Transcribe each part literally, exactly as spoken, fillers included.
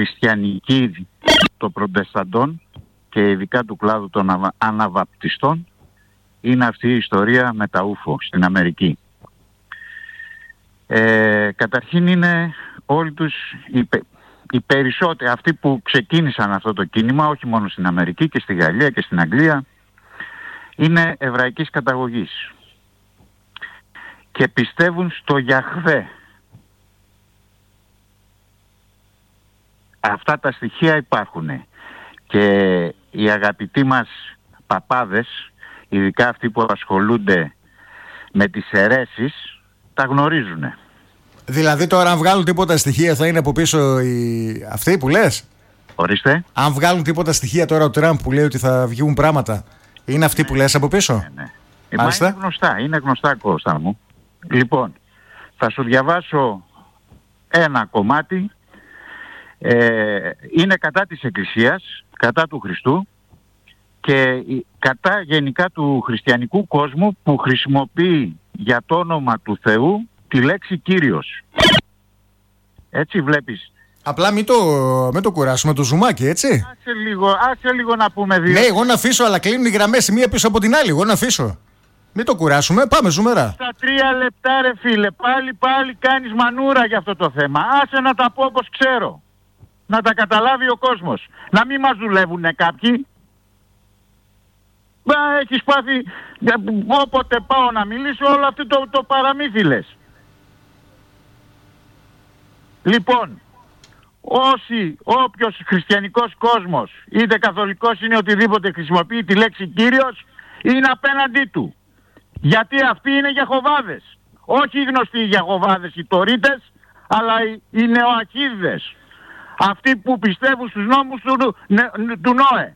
χριστιανική των προτεσταντών και ειδικά του κλάδου των αναβαπτιστών είναι αυτή η ιστορία με τα ούφο στην Αμερική. Ε, καταρχήν είναι όλοι τους οι, οι περισσότεροι αυτοί που ξεκίνησαν αυτό το κίνημα, όχι μόνο στην Αμερική και στη Γαλλία και στην Αγγλία, είναι εβραϊκής καταγωγής και πιστεύουν στο Γιαχβέ. Αυτά τα στοιχεία υπάρχουν και οι αγαπητοί μας παπάδες, ειδικά αυτοί που ασχολούνται με τις αιρέσεις, τα γνωρίζουν. Δηλαδή τώρα αν βγάλουν τίποτα στοιχεία θα είναι από πίσω οι... αυτοί που λες? Ορίστε. Αν βγάλουν τίποτα στοιχεία τώρα ο Τραμπ που λέει ότι θα βγουν πράγματα, είναι αυτοί ναι, που λες από πίσω? Ναι, ναι. Ε, μα είναι γνωστά, είναι γνωστά Κώστα μου. Λοιπόν, θα σου διαβάσω ένα κομμάτι. Ε, είναι κατά της Εκκλησίας, κατά του Χριστού και κατά γενικά του χριστιανικού κόσμου που χρησιμοποιεί για το όνομα του Θεού τη λέξη Κύριος. Έτσι βλέπεις. Απλά μην το, μην το κουράσουμε το ζουμάκι, έτσι. Άσε λίγο, άσε λίγο να πούμε δύο. Ναι, εγώ να αφήσω, αλλά κλείνουν οι γραμμές μία πίσω από την άλλη. Εγώ να αφήσω. Μην το κουράσουμε, πάμε ζουμερά. Στα τρία λεπτά ρε φίλε, πάλι πάλι κάνεις μανούρα για αυτό το θέμα. Άσε να τα πω όπως ξέρω. Να τα καταλάβει ο κόσμος. Να μην μας δουλεύουνε κάποιοι. Μπα, έχεις πάθει, όποτε πάω να μιλήσω, όλο αυτό το, το παραμύθι λες. Λοιπόν, όσοι, όποιος χριστιανικός κόσμος, είτε καθολικός είναι οτιδήποτε χρησιμοποιεί τη λέξη Κύριος, είναι απέναντί του. Γιατί αυτοί είναι Γιαχωβάδες. Όχι οι γνωστοί Γιαχωβάδες, οι τορίτες, αλλά οι, οι νεοαχίδες. Αυτοί που πιστεύουν στους νόμους του, του Νόε.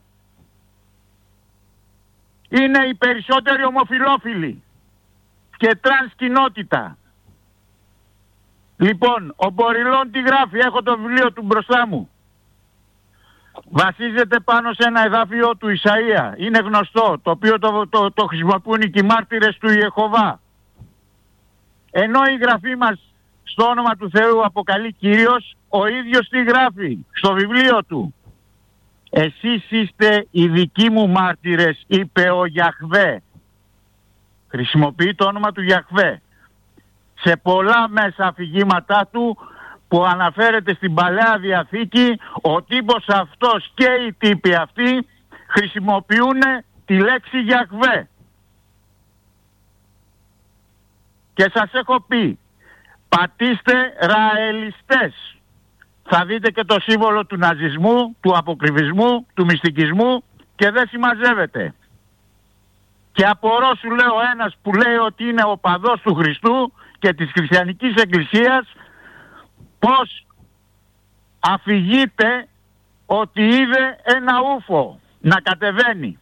Είναι οι περισσότεροι ομοφυλόφιλοι και τρανς κοινότητα. Λοιπόν, ο Μποριλόν τι γράφει, έχω το βιβλίο του μπροστά μου. Βασίζεται πάνω σε ένα εδάφιο του Ισαΐα. Είναι γνωστό, το οποίο το, το, το χρησιμοποιούν και οι μάρτυρες του Ιεχωβά. Ενώ η γραφή μας στο όνομα του Θεού αποκαλεί Κύριος, ο ίδιος τι γράφει στο βιβλίο του. Εσείς είστε οι δικοί μου μάρτυρες, είπε ο Γιαχβέ. Χρησιμοποιεί το όνομα του Γιαχβέ. Σε πολλά μέσα αφηγήματά του που αναφέρεται στην Παλαιά Διαθήκη, ο τύπος αυτός και οι τύποι αυτοί χρησιμοποιούν τη λέξη Γιαχβέ. Και σας έχω πει, πατήστε ραελιστές. Θα δείτε και το σύμβολο του ναζισμού, του αποκρυβισμού, του μυστικισμού και δεν συμμαζεύεται. Και απορώ σου λέω ένας που λέει ότι είναι οπαδός του Χριστού και της Χριστιανικής Εκκλησίας, πως αφηγείται ότι είδε ένα ούφο να κατεβαίνει.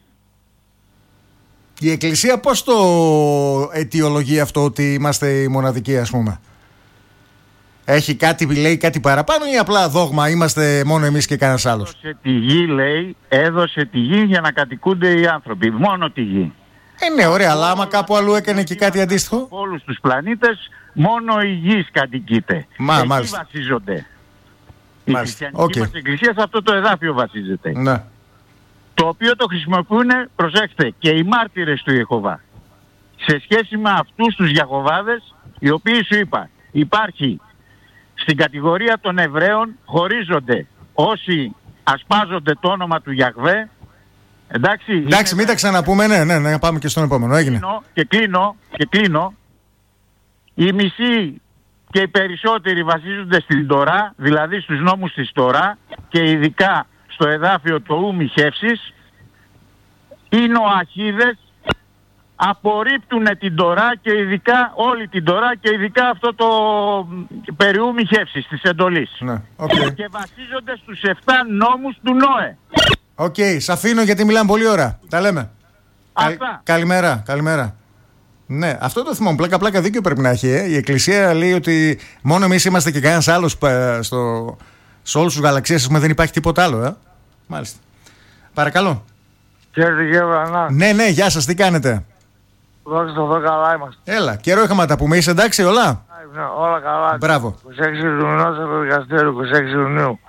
Η Εκκλησία πώς το αιτιολογεί αυτό ότι είμαστε οι μοναδικοί, ας πούμε? Έχει κάτι, λέει κάτι παραπάνω ή απλά δόγμα, είμαστε μόνο εμείς και κανένας άλλος? Έδωσε τη γη, λέει, έδωσε τη γη για να κατοικούνται οι άνθρωποι, μόνο τη γη. Ε, ναι, ωραία, αλλά άμα κάπου αλλού έκανε και κάτι αντίστοιχο. Από όλους τους πλανήτες, μόνο η γης κατοικείται. Μα, εκεί μάλιστα. βασίζονται. Μάλιστα. Η χριστιανική okay. μας εκκλησία σε αυτό το εδάφιο βασίζεται. Ναι. Το οποίο το χρησιμοποιούν, προσέξτε, και οι μάρτυρες του Ιεχωβά. Σε σχέση με αυτούς τους Γιαχωβάδες, οι οποίοι σου είπα, υπάρχει στην κατηγορία των Εβραίων, χωρίζονται όσοι ασπάζονται το όνομα του Γιαχβέ. Εντάξει, Εντάξει είναι... μην τα ξαναπούμε, ναι, ναι, ναι, πάμε και στον επόμενο, έγινε. Και κλείνω, και κλείνω. Οι μισοί και οι περισσότεροι βασίζονται στην Τωρά, δηλαδή στους νόμους της Τωρά και ειδικά στο εδάφιο το ου μοιχεύσεις. Οι νοαχίδες απορρίπτουν την Τωρά και ειδικά όλη την Τωρά και ειδικά αυτό το περί ου μοιχεύσεις της εντολής. Ναι, okay. Και βασίζονται στους εφτά νόμους του Νόε. Οκ, okay, σ' αφήνω γιατί μιλάμε πολύ ώρα. Τα λέμε. Κα... Καλημέρα, καλημέρα. Ναι, αυτό το θυμάμαι. Πλάκα πλάκα δίκιο πρέπει να έχει. Ε. Η Εκκλησία λέει ότι μόνο εμείς είμαστε και κανένας άλλος στο... σε όλους τους γαλαξίες. Δεν υπάρχει τίποτα άλλο. Ε. Μάλιστα. Παρακαλώ. Κύριε Γεβρανά. Ναι, ναι, γεια σας, τι κάνετε? Δόξα τω Θεώ, καλά είμαστε. Έλα, καιρό είχαμε να τα πούμε. Είσαι εντάξει, όλα? Ναι, όλα καλά. Μπράβο. είκοσι έξι Ιουνίου από το δικαστήριο, είκοσι έξι Ιουνίου.